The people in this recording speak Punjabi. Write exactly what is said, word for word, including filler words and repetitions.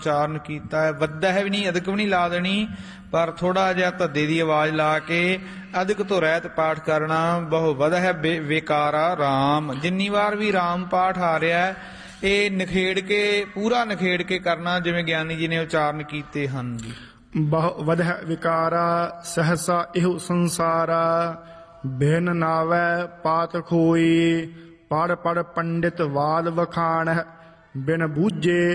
ਉਚਾਰਨ ਕੀਤਾ ਹੈ। ਵੱਧਾ ਵੀ ਨਹੀਂ, ਅਧਿਕ ਵੀ ਨਹੀਂ ਲਾ ਦੇਣੀ, ਪਰ ਥੋੜਾ ਜਿਹਾ ਧੱਦੇ ਦੀ ਆਵਾਜ਼ ਲਾ ਕੇ ਅਧਿਕ ਤੋਂ ਰਹਿਤ ਪਾਠ ਕਰਨਾ। ਬਹੁ ਵਧ ਹੈ ਵਿਕਾਰਾ ਰਾਮ, ਜਿੰਨੀ ਵਾਰ ਵੀ ਰਾਮ ਪਾਠ ਆ ਰਿਹਾ ਇਹ ਨਿਖੇੜ ਕੇ, ਪੂਰਾ ਨਿਖੇੜ ਕੇ ਕਰਨਾ, ਜਿਵੇਂ ਗਿਆਨੀ ਜੀ ਨੇ ਉਚਾਰਨ ਕੀਤੇ ਹਨ ਜੀ। ਬਹੁ ਵਧ ਹੈ ਵਿਕਾਰਾ ਸਹਸਾ ਇਹੋ ਸੰਸਾਰਾ, ਬਿਨ ਨਾਵੈ ਪਾਤ ਖੋਈ, ਪੜ ਪੜ ਪੰਡਿਤ ਵਾਲ ਵਖਾਣ, ਬਿਨ ਬੂਝੇ